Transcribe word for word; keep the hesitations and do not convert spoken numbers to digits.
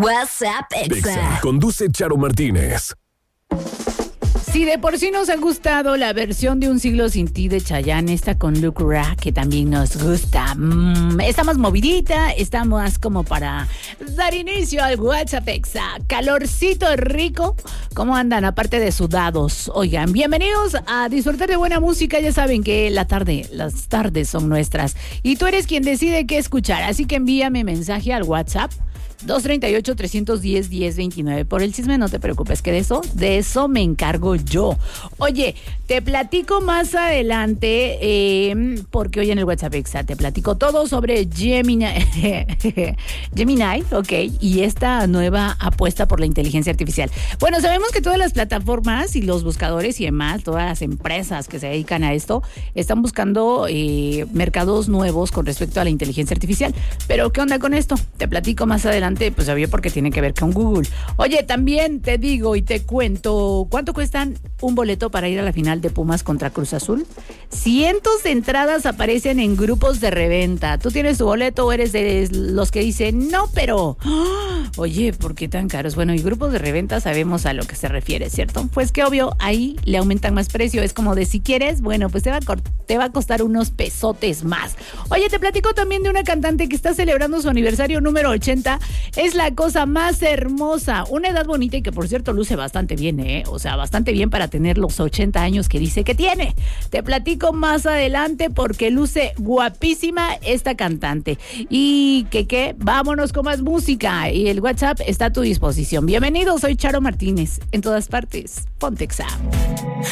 WhatsApp Exa. Exa. Conduce Charo Martínez. Si de por sí nos ha gustado la versión de Un siglo sin ti de Chayanne, esta con Luke Ra, que también nos gusta. Mm, está más movidita, está más como para dar inicio al WhatsApp Exa. Calorcito rico. ¿Cómo andan? Aparte de sudados. Oigan, bienvenidos a disfrutar de buena música. Ya saben que la tarde, las tardes son nuestras. Y tú eres quien decide qué escuchar. Así que envíame mensaje al WhatsApp. dos treinta y ocho, trescientos diez, diez veintinueve. Por el chisme no te preocupes, que de eso, de eso me encargo yo. Oye, te platico más adelante, eh, porque hoy en el WhatsApp Exa te platico todo sobre Gemini, Gemini, ok, y esta nueva apuesta por la inteligencia artificial. Bueno, sabemos que todas las plataformas y los buscadores y demás, todas las empresas que se dedican a esto, están buscando eh, mercados nuevos con respecto a la inteligencia artificial. Pero, ¿qué onda con esto? Te platico más adelante. Pues obvio porque tiene que ver con Google. Oye, también te digo y te cuento, ¿cuánto cuestan un boleto para ir a la final de Pumas contra Cruz Azul? Cientos de entradas aparecen en grupos de reventa. ¿Tú tienes tu boleto o eres de los que dicen, no, pero... ¡Oh! Oye, ¿por qué tan caros? Bueno, y grupos de reventa sabemos a lo que se refiere, ¿cierto? Pues que obvio, ahí le aumentan más precio. Es como de si quieres, bueno, pues te va a, te va a costar unos pesotes más. Oye, te platico también de una cantante que está celebrando su aniversario número ochenta. Es la cosa más hermosa, una edad bonita y que por cierto luce bastante bien, ¿eh? O sea, bastante bien para tener los ochenta años que dice que tiene. Te platico más adelante porque luce guapísima esta cantante. Y que qué, vámonos con más música y el WhatsApp está a tu disposición. Bienvenido, soy Charo Martínez, en todas partes, ponte Exa.